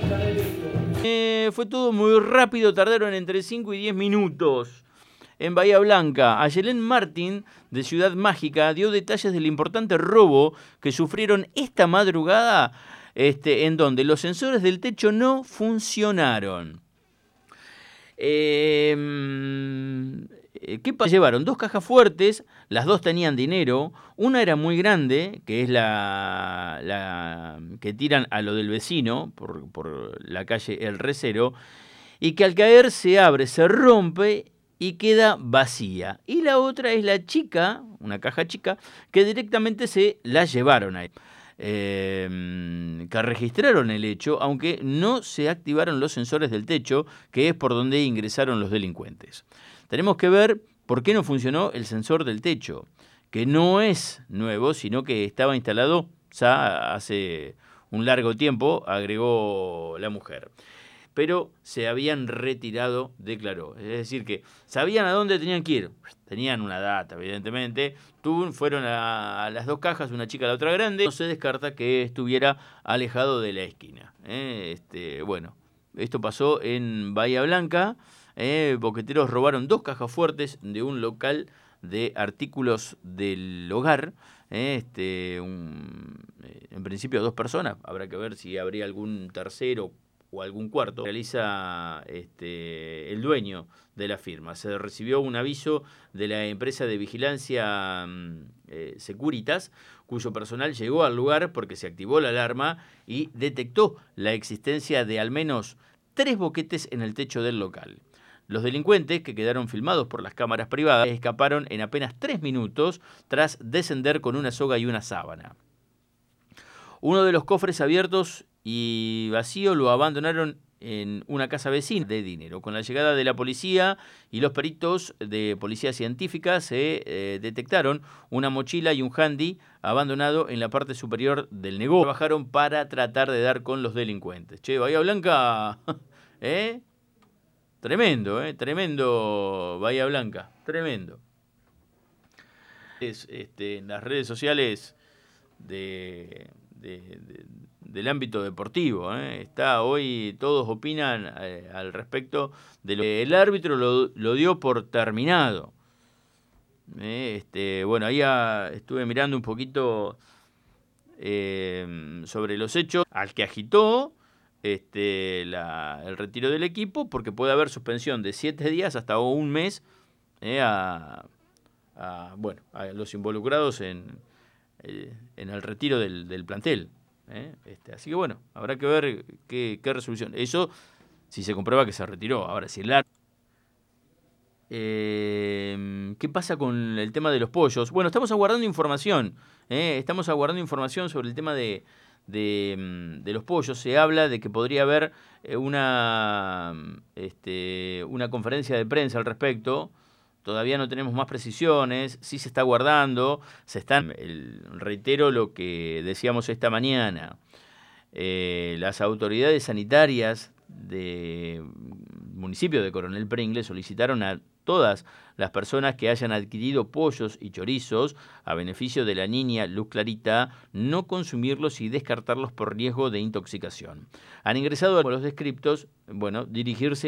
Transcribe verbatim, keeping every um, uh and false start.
Eh, fue todo muy rápido, tardaron entre cinco y diez minutos. En Bahía Blanca, Ayelén Martín, de Ciudad Mágica, dio detalles del importante robo que sufrieron esta madrugada, este, en donde los sensores del techo no funcionaron. Eh, ¿Qué pasó? Llevaron dos cajas fuertes, las dos tenían dinero, una era muy grande, que es la, la que tiran a lo del vecino, por, por la calle El Recero, y que al caer se abre, se rompe y queda vacía. Y la otra es la chica, una caja chica, que directamente se la llevaron ahí. Eh, que registraron el hecho, aunque no se activaron los sensores del techo, que es por donde ingresaron los delincuentes. Tenemos que ver por qué no funcionó el sensor del techo, que no es nuevo, sino que estaba instalado ya hace un largo tiempo, agregó la mujer. Pero se habían retirado, declaró. Es decir, que sabían a dónde tenían que ir. Tenían una data, evidentemente. Tú, fueron a, a las dos cajas, una chica y la otra grande. No se descarta que estuviera alejado de la esquina. ¿eh? Este, bueno, esto pasó en Bahía Blanca. ¿eh? Boqueteros robaron dos cajas fuertes de un local de artículos del hogar. ¿eh? Este, un, en principio dos personas. Habrá que ver si habría algún tercero o algún cuarto. Realiza este, el dueño de la firma. Se recibió un aviso de la empresa de vigilancia eh, Securitas, cuyo personal llegó al lugar porque se activó la alarma y detectó la existencia de al menos tres boquetes en el techo del local. Los delincuentes, que quedaron filmados por las cámaras privadas, escaparon en apenas tres minutos tras descender con una soga y una sábana. Uno de los cofres abiertos y vacío lo abandonaron en una casa vecina de dinero. Con la llegada de la policía y los peritos de policía científica se eh, detectaron una mochila y un handy abandonado en la parte superior del negocio. Trabajaron para tratar de dar con los delincuentes. Che, Bahía Blanca, ¿eh? Tremendo, ¿eh? Tremendo Bahía Blanca, tremendo. Es, este, en las redes sociales de... De, de, del ámbito deportivo. ¿eh? Está hoy, todos opinan eh, al respecto de lo que el árbitro lo, lo dio por terminado. ¿eh? Este, bueno, ahí a, estuve mirando un poquito eh, sobre los hechos al que agitó este, la, el retiro del equipo, porque puede haber suspensión de siete días hasta un mes eh, a, a, bueno, a los involucrados en en el retiro del, del plantel. ¿eh? Este, así que bueno, habrá que ver qué, qué resolución. Eso si se comprueba que se retiró. Ahora, si el eh, ¿qué pasa con el tema de los pollos? Bueno, estamos aguardando información. ¿eh? Estamos aguardando información sobre el tema de, de, de los pollos. Se habla de que podría haber una, este, una conferencia de prensa al respecto. Todavía no tenemos más precisiones, sí se está guardando, se están, el, reitero lo que decíamos esta mañana, eh, las autoridades sanitarias del municipio de Coronel Pringle solicitaron a todas las personas que hayan adquirido pollos y chorizos a beneficio de la niña Luz Clarita no consumirlos y descartarlos por riesgo de intoxicación. Han ingresado a los descriptos, bueno, dirigirse